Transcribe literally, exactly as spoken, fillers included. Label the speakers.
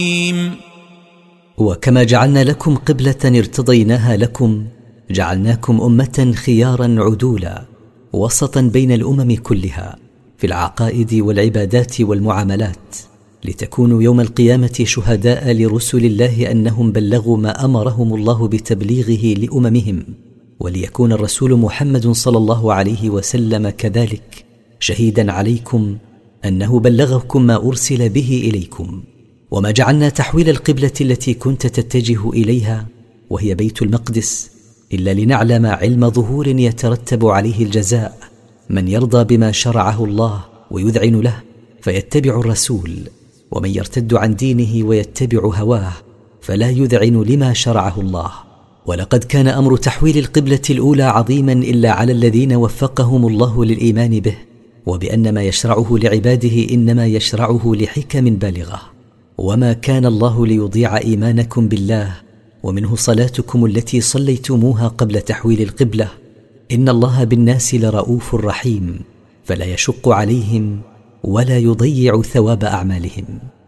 Speaker 1: وكما جعلنا لكم قبلة ارتضيناها لكم جعلناكم أمة خيارا عدولا وسطا بين الأمم كلها في العقائد والعبادات والمعاملات، لتكونوا يوم القيامة شهداء لرسل الله أنهم بلغوا ما أمرهم الله بتبليغه لأممهم، وليكون الرسول محمد صلى الله عليه وسلم كذلك شهيدا عليكم أنه بلغكم ما أرسل به إليكم. وما جعلنا تحويل القبلة التي كنت تتجه إليها وهي بيت المقدس إلا لنعلم علم ظهور يترتب عليه الجزاء، من يرضى بما شرعه الله ويذعن له فيتبع الرسول، ومن يرتد عن دينه ويتبع هواه فلا يذعن لما شرعه الله. ولقد كان أمر تحويل القبلة الأولى عظيما إلا على الذين وفقهم الله للإيمان به، وبأن ما يشرعه لعباده إنما يشرعه لحكم بالغة. وما كان الله ليضيع إيمانكم بالله، ومنه صلاتكم التي صليتموها قبل تحويل القبلة. إن الله بالناس لرؤوف رحيم، فلا يشق عليهم ولا يضيع ثواب أعمالهم.